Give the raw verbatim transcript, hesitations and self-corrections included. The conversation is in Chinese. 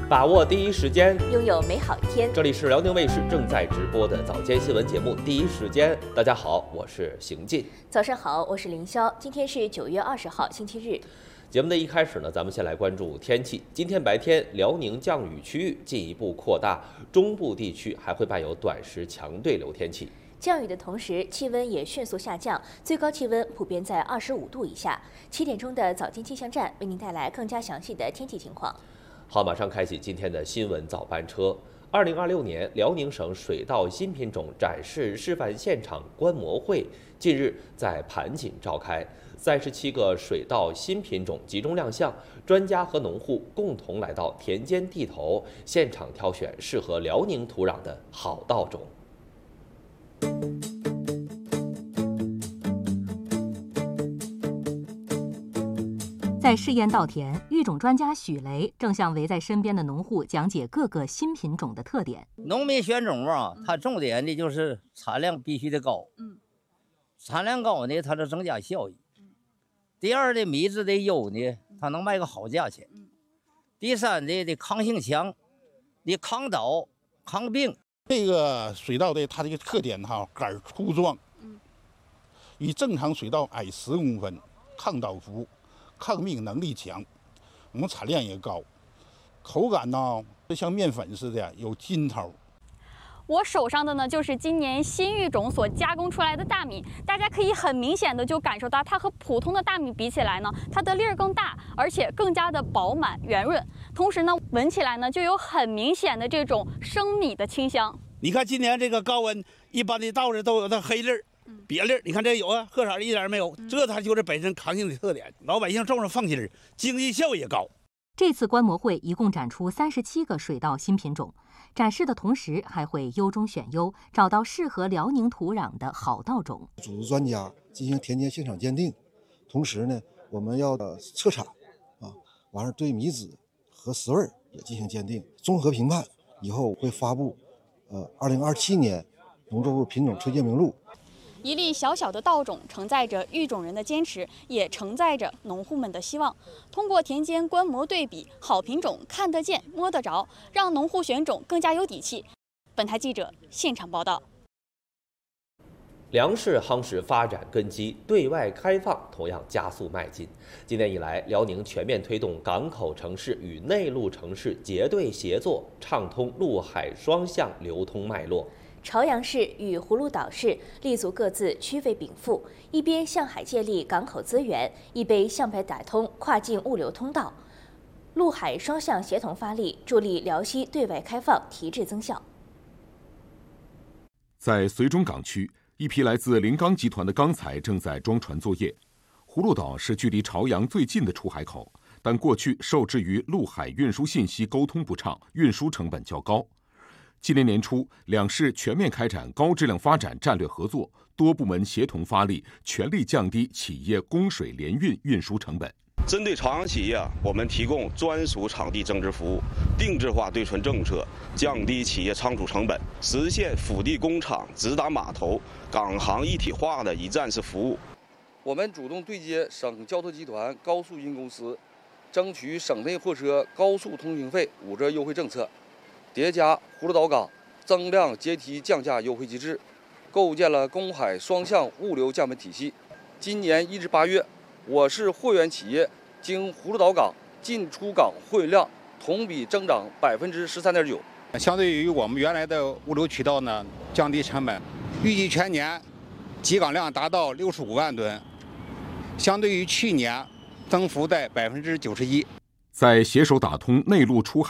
把握第一时间， 拥有美好一天。 这里是辽宁卫视正在直播的早间新闻节目《第一时间》。大家好，我是邢进。 早上好，我是凌霄。今天是九月二十号，星期日。 节目的一开始呢，咱们先来关注天气。今天白天，辽宁降雨区域进一步扩大，中部地区还会伴有短时强对流天气。 降雨的同时，气温也迅速下降，最高气温普遍在二十五度以下。七点钟的早间气象站为您带来更加详细的天气情况。 好，马上开启今天的新闻早班车。二零二六年辽宁省水稻新品种展示示范现场观摩会近日在盘锦召开，三十七个水稻新品种集中亮相，专家和农户共同来到田间地头，现场挑选适合辽宁土壤的好稻种。 在试验稻田，育种专家许雷正向围在身边的农户讲解各个新品种的特点。 农民选种啊，它重点的就是产量必须得高，嗯，产量高呢，它就增加效益。第二的米质的优呢，它能卖个好价钱。第三的的抗性强，你抗倒、抗病。 这个水稻的它这个特点哈，杆粗壮，比正常水稻矮十公分，抗倒伏。抗病能力强，我们产量也高，口感呢就像面粉似的，有筋头。 我手上的呢就是今年新育种所加工出来的大米，大家可以很明显的就感受到它和普通的大米比起来呢，它的粒儿更大，而且更加的饱满圆润，同时呢闻起来呢就有很明显的这种生米的清香。 你看今年这个高温，一般的稻子都有它黑粒儿。别粒儿，你看这有啊，褐色的一点没有，这它就是本身抗性的特点。老百姓种上放心儿，经济效益也高。 这次观摩会一共展出三十七个水稻新品种，展示的同时还会优中选优，找到适合辽宁土壤的好稻种。 组织专家进行田间现场鉴定，同时呢，我们要测产啊，完了对米质和食味也进行鉴定，综合评判以后会发布呃二零二七年农作物品种推荐名录。 一粒小小的稻种承载着育种人的坚持，也承载着农户们的希望。通过田间观摩对比，好品种看得见摸得着，让农户选种更加有底气。本台记者现场报道。 粮食夯实发展根基，对外开放同样加速迈进。今年以来，辽宁全面推动港口城市与内陆城市结对协作，畅通陆海双向流通脉络。 朝阳市与葫芦岛市立足各自区位禀赋，一边向海借力港口资源，一边向北打通跨境物流通道，陆海双向协同发力，助力辽西对外开放提质增效。 在绥中港区，一批来自临钢集团的钢材正在装船作业。葫芦岛是距离朝阳最近的出海口，但过去受制于陆海运输信息沟通不畅，运输成本较高。今年年初，两市全面开展高质量发展战略合作，多部门协同发力，全力降低企业供水联运运输成本。 针对朝阳企业，我们提供专属场地增值服务、定制化对存政策，降低企业仓储成本，实现腹地工厂、直达码头、港航一体化的一站式服务。 我们主动对接省交通集团高速运营公司，争取省内货车高速通行费五折优惠政策。叠加葫芦岛港增量阶梯降价优惠机制，构建了公海双向物流降本体系。今年一至八月，我市货源企业经葫芦岛港进出港货运量同比增长百分之十三点九。 相对于我们原来的物流渠道呢，降低成本，预计全年集港量达到六十五万吨，相对于去年增幅在百分之九十一。 在携手打通内陆出海